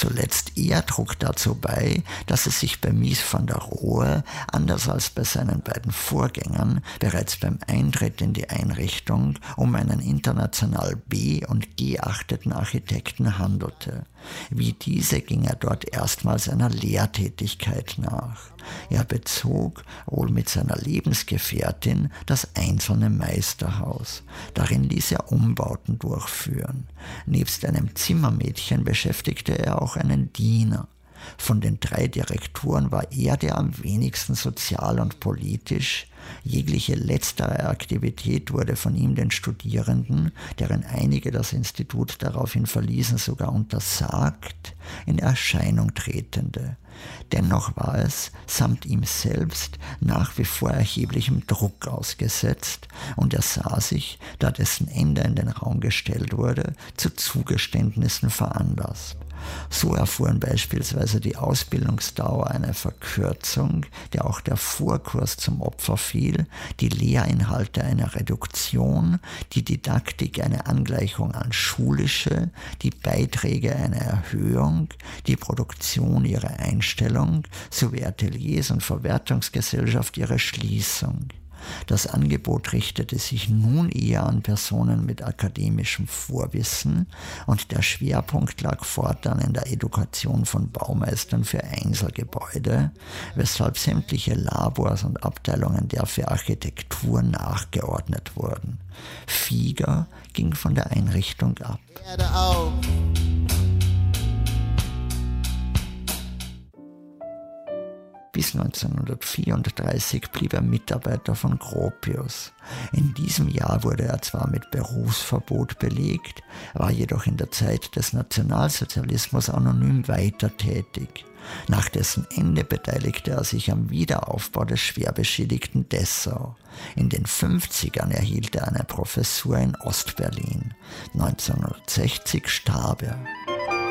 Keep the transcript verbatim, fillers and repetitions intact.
Zuletzt er trug dazu bei, dass es sich bei Mies van der Rohe, anders als bei seinen beiden Vorgängern, bereits beim Eintritt in die Einrichtung um einen international be- und geachteten Architekten handelte. Wie diese ging er dort erstmals einer Lehrtätigkeit nach. Er bezog, wohl mit seiner Lebensgefährtin, das einzelne Meisterhaus. Darin ließ er Umbauten durchführen. Nebst einem Zimmermädchen beschäftigte er auch einen Diener. Von den drei Direktoren war er der am wenigsten sozial und politisch. Jegliche letztere Aktivität wurde von ihm den Studierenden, deren einige das Institut daraufhin verließen, sogar untersagt, in Erscheinung tretende. Dennoch war es, samt ihm selbst, nach wie vor erheblichem Druck ausgesetzt, und er sah sich, da dessen Ende in den Raum gestellt wurde, zu Zugeständnissen veranlasst. So erfuhren beispielsweise die Ausbildungsdauer eine Verkürzung, der auch der Vorkurs zum Opfer fiel, die Lehrinhalte eine Reduktion, die Didaktik eine Angleichung an schulische, die Beiträge eine Erhöhung, die Produktion ihre Einstellung sowie Ateliers und Verwertungsgesellschaft ihre Schließung. Das Angebot richtete sich nun eher an Personen mit akademischem Vorwissen und der Schwerpunkt lag fortan in der Edukation von Baumeistern für Einzelgebäude, weshalb sämtliche Labors und Abteilungen der für Architektur nachgeordnet wurden. Fieger ging von der Einrichtung ab. Bis neunzehnhundertvierunddreißig blieb er Mitarbeiter von Gropius. In diesem Jahr wurde er zwar mit Berufsverbot belegt, war jedoch in der Zeit des Nationalsozialismus anonym weiter tätig. Nach dessen Ende beteiligte er sich am Wiederaufbau des schwer beschädigten Dessau. In den fünfzigern erhielt er eine Professur in Ostberlin. neunzehnhundertsechzig starb er.